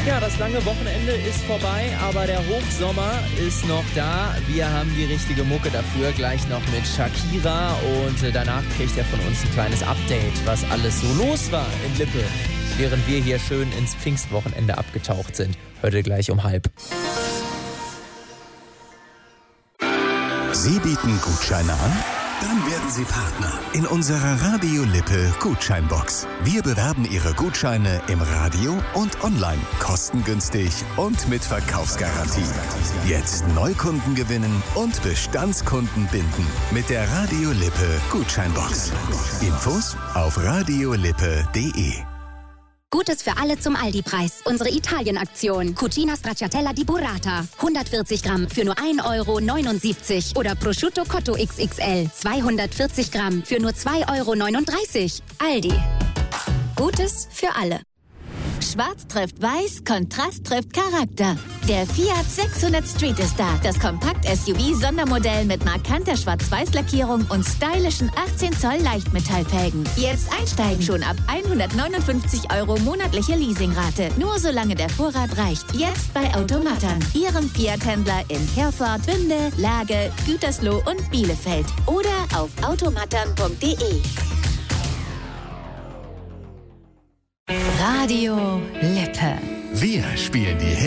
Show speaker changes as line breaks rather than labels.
Ja, das lange Wochenende ist vorbei, aber der Hochsommer ist noch da. Wir haben die richtige Mucke dafür, gleich noch mit Shakira und danach kriegt er von uns ein kleines Update, was alles so los war in Lippe, während wir hier schön ins Pfingstwochenende abgetaucht sind. Heute gleich um 12:30.
Sie bieten Gutscheine an? Dann werden Sie Partner in unserer Radio Lippe Gutscheinbox. Wir bewerben Ihre Gutscheine im Radio und online, kostengünstig und mit Verkaufsgarantie. Jetzt Neukunden gewinnen und Bestandskunden binden mit der Radio Lippe Gutscheinbox. Infos auf radiolippe.de.
Gutes für alle zum Aldi-Preis. Unsere Italien-Aktion. Cucina Stracciatella di Burrata. 140 Gramm für nur 1,79 € oder Prosciutto Cotto XXL. 240 Gramm für nur 2,39 €. Aldi. Gutes für alle.
Schwarz trifft Weiß, Kontrast trifft Charakter. Der Fiat 600 Street ist da. Das Kompakt-SUV-Sondermodell mit markanter Schwarz-Weiß-Lackierung und stylischen 18 Zoll Leichtmetallfelgen. Jetzt einsteigen schon ab 159 € monatliche Leasingrate. Nur solange der Vorrat reicht. Jetzt bei Automatern. Ihrem Fiat-Händler in Herford, Bünde, Lage, Gütersloh und Bielefeld. Oder auf automatern.de.
Radio Lippe.
Wir spielen die